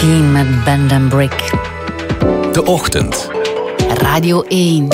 Keen met Bend and Brick. De Ochtend. Radio 1.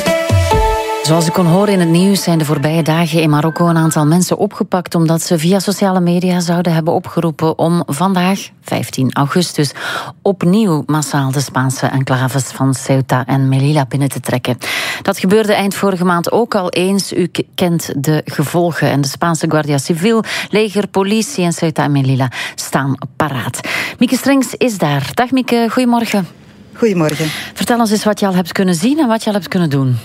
Zoals u kon horen in het nieuws zijn de voorbije dagen in Marokko een aantal mensen opgepakt omdat ze via sociale media zouden hebben opgeroepen om vandaag, 15 augustus, opnieuw massaal de Spaanse enclaves van Ceuta en Melilla binnen te trekken. Dat gebeurde eind vorige maand ook al eens. U kent de gevolgen en de Spaanse Guardia Civil, leger, politie en Ceuta en Melilla staan paraat. Mieke Strengs is daar. Dag Mieke, goedemorgen. Goedemorgen. Vertel ons eens wat je al hebt kunnen zien en wat je al hebt kunnen doen.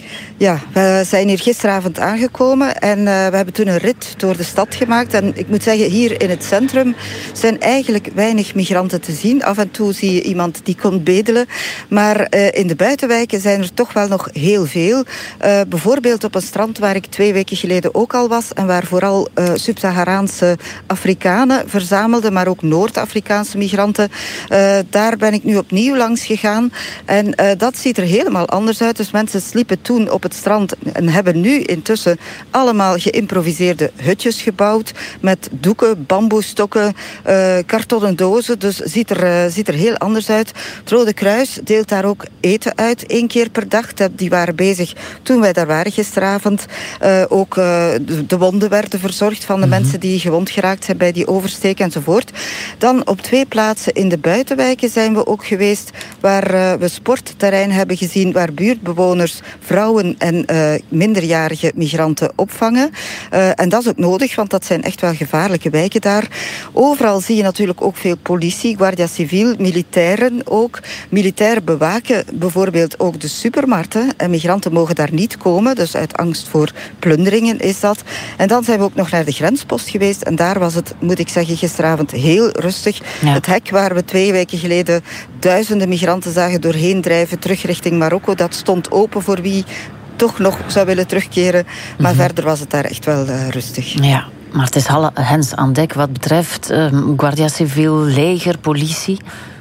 Ja, we zijn hier gisteravond aangekomen en we hebben toen een rit door de stad gemaakt. En ik moet zeggen, hier in het centrum zijn eigenlijk weinig migranten te zien. Af en toe zie je iemand die komt bedelen. Maar in de buitenwijken zijn er toch wel nog heel veel. Bijvoorbeeld op een strand waar ik 2 weken geleden ook al was. En waar vooral Sub-Saharaanse Afrikanen verzamelden, maar ook Noord-Afrikaanse migranten. Daar ben ik nu opnieuw langs gegaan. En dat ziet er helemaal anders uit. Dus mensen sliepen toen op het strand en hebben nu intussen allemaal geïmproviseerde hutjes gebouwd met doeken, bamboestokken, kartonnen dozen. Dus ziet er heel anders uit. Het Rode Kruis deelt daar ook eten uit, 1 keer per dag. Die waren bezig toen wij daar waren gisteravond. Ook de wonden werden verzorgd van de mensen die gewond geraakt zijn bij die oversteek enzovoort. Dan op 2 plaatsen in de buitenwijken zijn we ook geweest waar we sportterrein hebben gezien, waar buurtbewoners vrouwen en minderjarige migranten opvangen. En dat is ook nodig, want dat zijn echt wel gevaarlijke wijken daar. Overal zie je natuurlijk ook veel politie, Guardia Civil, militairen ook. Militairen bewaken bijvoorbeeld ook de supermarkten. En migranten mogen daar niet komen, dus uit angst voor plunderingen is dat. En dan zijn we ook nog naar de grenspost geweest. En daar was het, moet ik zeggen, gisteravond heel rustig. Ja. Het hek waar we 2 weken geleden duizenden migranten zagen doorheen drijven, terug richting Marokko, dat stond open voor wie toch nog zou willen terugkeren. Maar verder was het daar echt wel rustig. Ja, maar het is alle hens aan dek wat betreft Guardia Civil, leger, politie.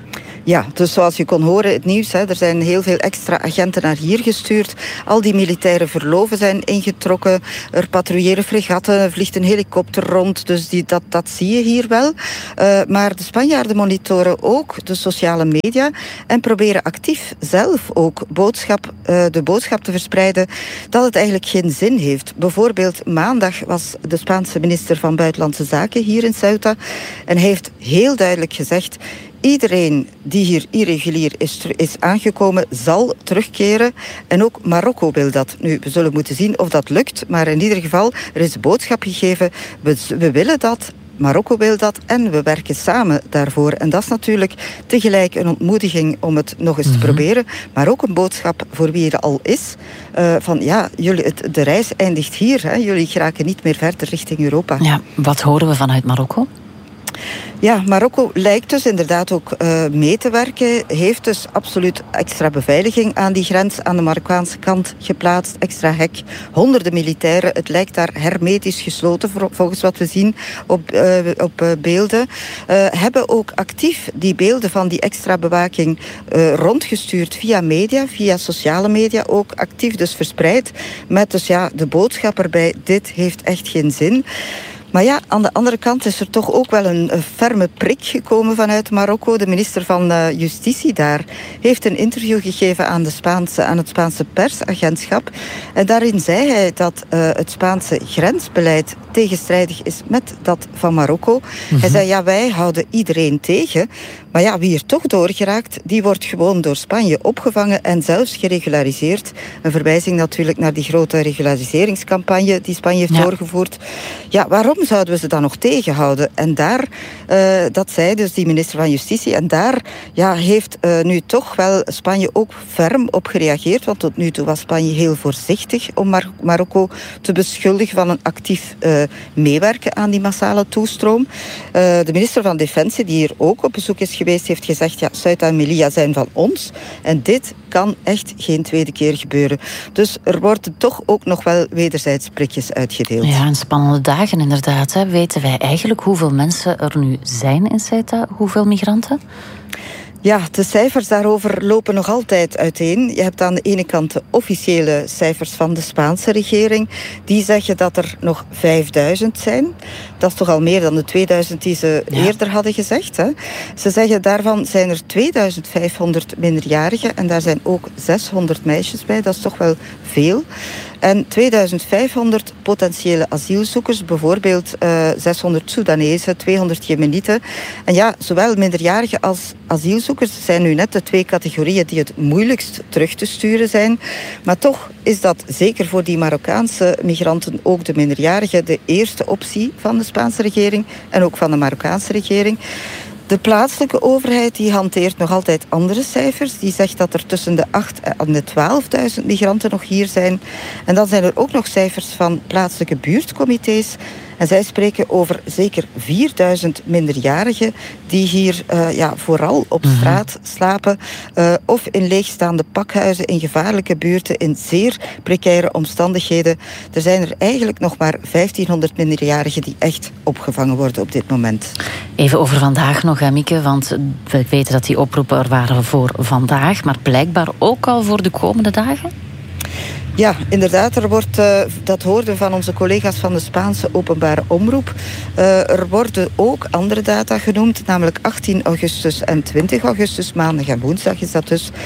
Ja, dus zoals je kon horen, het nieuws, er zijn heel veel extra agenten naar hier gestuurd. Al die militaire verloven zijn ingetrokken. Er patrouilleren fregatten, er vliegt een helikopter rond. Dus dat zie je hier wel. Maar de Spanjaarden monitoren ook de sociale media en proberen actief zelf ook de boodschap te verspreiden dat het eigenlijk geen zin heeft. Bijvoorbeeld maandag was de Spaanse minister van Buitenlandse Zaken hier in Ceuta en hij heeft heel duidelijk gezegd: iedereen die hier irregulier is aangekomen, zal terugkeren. En ook Marokko wil dat. Nu, we zullen moeten zien of dat lukt. Maar in ieder geval, er is boodschap gegeven. We willen dat. Marokko wil dat en we werken samen daarvoor. En dat is natuurlijk tegelijk een ontmoediging om het nog eens te proberen. Maar ook een boodschap voor wie er al is. Van ja, de reis eindigt hier. Hè. Jullie geraken niet meer verder richting Europa. Ja, wat horen we vanuit Marokko? Ja, Marokko lijkt dus inderdaad ook mee te werken. Heeft dus absoluut extra beveiliging aan die grens aan de Marokkaanse kant geplaatst. Extra hek, honderden militairen. Het lijkt daar hermetisch gesloten volgens wat we zien op beelden. Hebben ook actief die beelden van die extra bewaking rondgestuurd via media, via sociale media. Ook actief dus verspreid. Met dus de boodschap erbij: dit heeft echt geen zin. Maar ja, aan de andere kant is er toch ook wel een ferme prik gekomen vanuit Marokko. De minister van Justitie daar heeft een interview gegeven aan het Spaanse persagentschap. En daarin zei hij dat het Spaanse grensbeleid tegenstrijdig is met dat van Marokko. Hij zei, wij houden iedereen tegen. Maar ja, wie er toch doorgeraakt, die wordt gewoon door Spanje opgevangen en zelfs geregulariseerd. Een verwijzing natuurlijk naar die grote regulariseringscampagne die Spanje heeft doorgevoerd. Ja, waarom zouden we ze dan nog tegenhouden? En daar, dat zei dus die minister van Justitie, en daar heeft nu toch wel Spanje ook ferm op gereageerd, want tot nu toe was Spanje heel voorzichtig om Marokko te beschuldigen van een actief meewerken aan die massale toestroom. De minister van Defensie, die hier ook op bezoek is geweest, heeft gezegd, Ceuta en Melilla zijn van ons en dit kan echt geen tweede keer gebeuren. Dus er worden toch ook nog wel wederzijds prikjes uitgedeeld. Ja, en spannende dagen inderdaad. Hè. Weten wij eigenlijk hoeveel mensen er nu zijn in Ceuta? Hoeveel migranten? Ja, de cijfers daarover lopen nog altijd uiteen. Je hebt aan de ene kant de officiële cijfers van de Spaanse regering. Die zeggen dat er nog 5000 zijn. Dat is toch al meer dan de 2000 die ze eerder hadden gezegd. Hè? Ze zeggen daarvan zijn er 2500 minderjarigen. En daar zijn ook 600 meisjes bij. Dat is toch wel veel. En 2500 potentiële asielzoekers, bijvoorbeeld 600 Soedanezen, 200 Jemenieten. En ja, zowel minderjarigen als asielzoekers zijn nu net de twee categorieën die het moeilijkst terug te sturen zijn. Maar toch is dat zeker voor die Marokkaanse migranten, ook de minderjarigen, de eerste optie van de Spaanse regering en ook van de Marokkaanse regering. De plaatselijke overheid die hanteert nog altijd andere cijfers. Die zegt dat er tussen de 8.000 en de 12.000 migranten nog hier zijn. En dan zijn er ook nog cijfers van plaatselijke buurtcomité's. En zij spreken over zeker 4.000 minderjarigen die hier vooral op straat slapen. Of in leegstaande pakhuizen in gevaarlijke buurten in zeer precaire omstandigheden. Er zijn er eigenlijk nog maar 1500 minderjarigen die echt opgevangen worden op dit moment. Even over vandaag nog, Mieke, want we weten dat die oproepen er waren voor vandaag, maar blijkbaar ook al voor de komende dagen? Ja, inderdaad. Er wordt, dat hoorden van onze collega's van de Spaanse openbare omroep. Er worden ook andere data genoemd, namelijk 18 augustus en 20 augustus, maandag en woensdag is dat dus.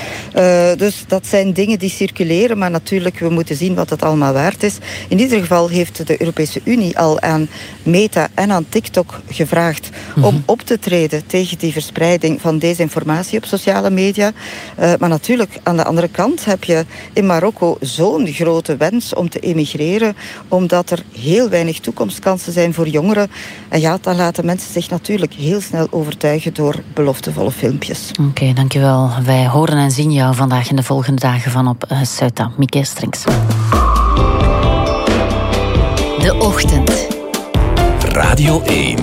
Dus dat zijn dingen die circuleren, maar natuurlijk, we moeten zien wat het allemaal waard is. In ieder geval heeft de Europese Unie al aan Meta en aan TikTok gevraagd om op te treden tegen die verspreiding van desinformatie op sociale media. Maar natuurlijk, aan de andere kant heb je in Marokko zo'n grote wens om te emigreren, omdat er heel weinig toekomstkansen zijn voor jongeren. En ja, dan laten mensen zich natuurlijk heel snel overtuigen door beloftevolle filmpjes. Oké, dankjewel. Wij horen en zien jou vandaag in de volgende dagen van op Ceuta. Mieke Strings. De Ochtend. Radio 1.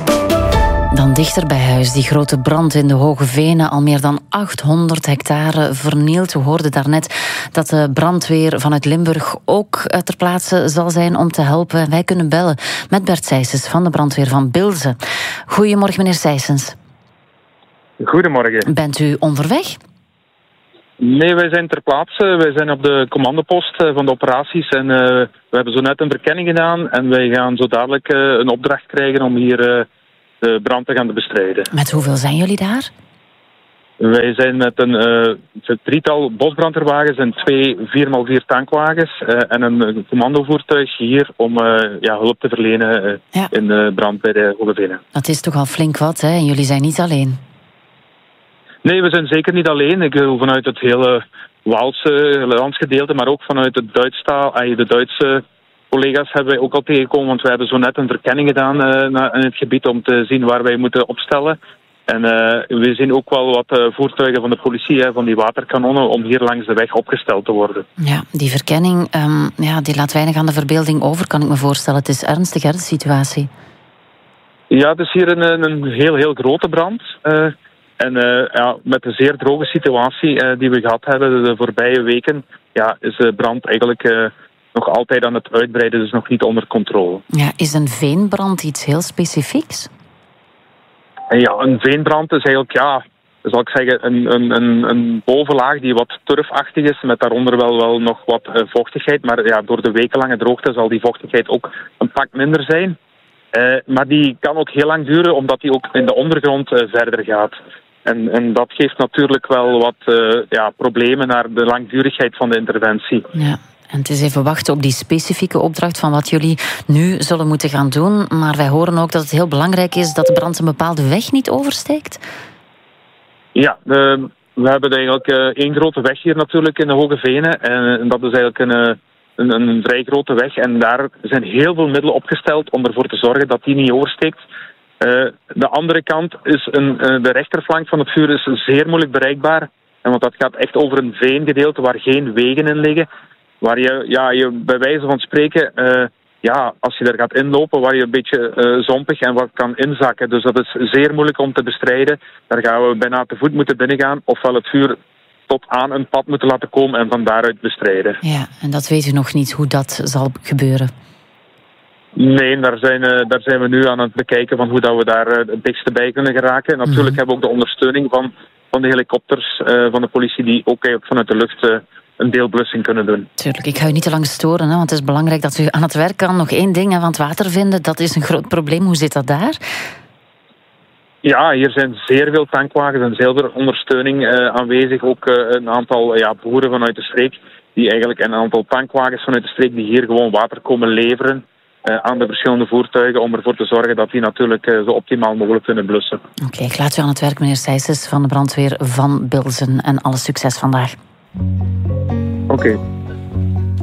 Dan dichter bij huis, die grote brand in de Hoge Venen, al meer dan 800 hectare vernield. We hoorden daarnet dat de brandweer vanuit Limburg ook ter plaatse zal zijn om te helpen. Wij kunnen bellen met Bert Sijsens van de brandweer van Bilze. Goedemorgen, meneer Sijsens. Goedemorgen. Bent u onderweg? Nee, wij zijn ter plaatse. Wij zijn op de commandopost van de operaties. En we hebben zo net een verkenning gedaan. En wij gaan zo dadelijk een opdracht krijgen om hier de brand te gaan bestrijden. Met hoeveel zijn jullie daar? Wij zijn met een drietal bosbrandweerwagens en 2 4x4 tankwagens en een commandovoertuig hier om hulp te verlenen in de brand bij de Hoge Venen. Dat is toch al flink wat, hè? En jullie zijn niet alleen? Nee, we zijn zeker niet alleen. Ik wil vanuit het hele Waalse landsgedeelte, maar ook vanuit het de Duitse collega's hebben wij ook al tegengekomen, want we hebben zo net een verkenning gedaan in het gebied om te zien waar wij moeten opstellen. En we zien ook wel wat voertuigen van de politie, van die waterkanonnen, om hier langs de weg opgesteld te worden. Ja, die verkenning die laat weinig aan de verbeelding over, kan ik me voorstellen. Het is ernstig, hè, de situatie? Ja, het is hier een heel grote brand. Met de zeer droge situatie die we gehad hebben de voorbije weken, is de brand eigenlijk nog altijd aan het uitbreiden, dus nog niet onder controle. Ja, is een veenbrand iets heel specifieks? Ja, een veenbrand is eigenlijk, zal ik zeggen, een bovenlaag die wat turfachtig is, met daaronder wel nog wat vochtigheid. Maar door de wekenlange droogte zal die vochtigheid ook een pak minder zijn. Maar die kan ook heel lang duren, omdat die ook in de ondergrond verder gaat. En dat geeft natuurlijk wel wat problemen naar de langdurigheid van de interventie. Ja. En het is even wachten op die specifieke opdracht van wat jullie nu zullen moeten gaan doen. Maar wij horen ook dat het heel belangrijk is dat de brand een bepaalde weg niet oversteekt. Ja, we hebben eigenlijk één grote weg hier natuurlijk in de Hoge Venen. En dat is eigenlijk een vrij grote weg. En daar zijn heel veel middelen opgesteld om ervoor te zorgen dat die niet oversteekt. De andere kant is de rechterflank van het vuur is zeer moeilijk bereikbaar. Want dat gaat echt over een veengedeelte waar geen wegen in liggen. Waar je bij wijze van spreken, als je daar gaat inlopen, waar je een beetje zompig en wat kan inzakken. Dus dat is zeer moeilijk om te bestrijden. Daar gaan we bijna te voet moeten binnengaan, ofwel het vuur tot aan een pad moeten laten komen en van daaruit bestrijden. Ja, en dat weet u nog niet hoe dat zal gebeuren? Nee, daar zijn we nu aan het bekijken van hoe dat we daar het dichtste bij kunnen geraken. Natuurlijk hebben we ook de ondersteuning van van de helikopters van de politie die ook eigenlijk vanuit de lucht een deelblussing kunnen doen. Tuurlijk, ik ga u niet te lang storen, hè, want het is belangrijk dat u aan het werk kan. Nog 1 ding, want water vinden, dat is een groot probleem. Hoe zit dat daar? Ja, hier zijn zeer veel tankwagens en zeer veel ondersteuning aanwezig. Ook een aantal boeren vanuit de streek, die eigenlijk een aantal tankwagens vanuit de streek die hier gewoon water komen leveren aan de verschillende voertuigen, om ervoor te zorgen dat die natuurlijk zo optimaal mogelijk kunnen blussen. Oké, ik laat u aan het werk, meneer Sijsses van de brandweer van Bilzen. En alle succes vandaag. Oké.